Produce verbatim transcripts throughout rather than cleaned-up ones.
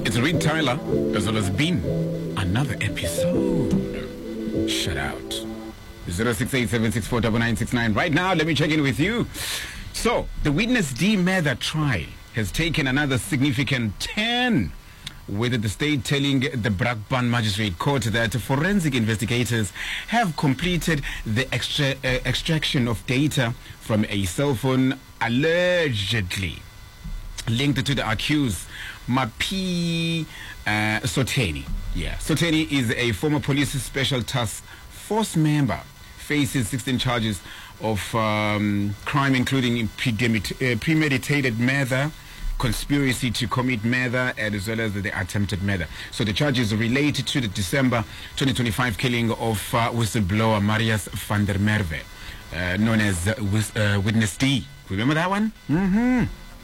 It's Reed Tyler, as well as Beam. Another episode. Shut out. zero six eight seven six four nine nine six nine. Right now, let me check in with you. So, the Witness D Mather trial has taken another significant turn, with the state telling the Brakpan Magistrate Court that forensic investigators have completed the extra, uh, extraction of data from a cell phone allegedly linked to the accused Mapi uh, Soteni. Yeah, Soteni is a former police special task force member, faces sixteen charges of um, crime, including premedit- uh, premeditated murder, conspiracy to commit murder, as well as the attempted murder. So the charges related to the December twenty twenty-five killing of uh, whistleblower Marius van der Merwe, uh, known as uh, Wis- uh, Witness D. Remember that one? Mm-hmm.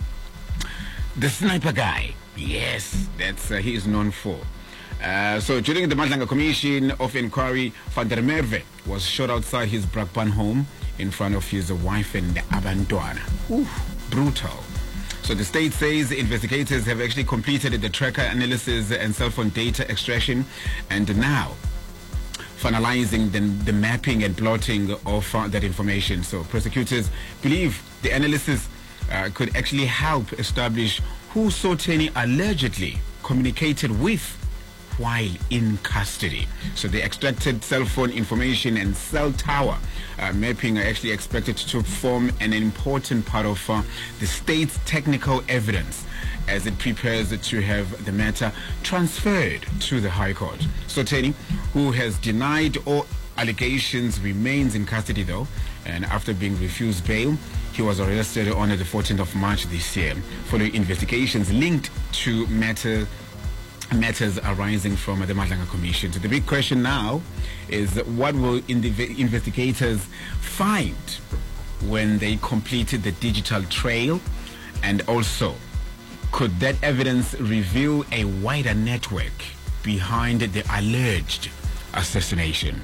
The sniper guy. Yes, that's uh, he is known for. Uh, so during the Madlanga Commission of Inquiry, Van der Merwe was shot outside his Brakpan home in front of his wife and abantwana. Ooh, brutal. So the state says investigators have actually completed the tracker analysis and cell phone data extraction, and now finalizing the, the mapping and plotting of uh, that information. So prosecutors believe the analysis uh, could actually help establish who Soteni allegedly communicated with while in custody. So the extracted cell phone information and cell tower uh, mapping are actually expected to form an important part of uh, the state's technical evidence as it prepares to have the matter transferred to the High Court. Soteni, who has denied all allegations, remains in custody though, and after being refused bail, he was arrested on the fourteenth of March this year following investigations linked to matter matters arising from the Madlanga Commission. So the big question now is, what will inv- investigators find when they completed the digital trail? And also, could that evidence reveal a wider network behind the alleged assassination?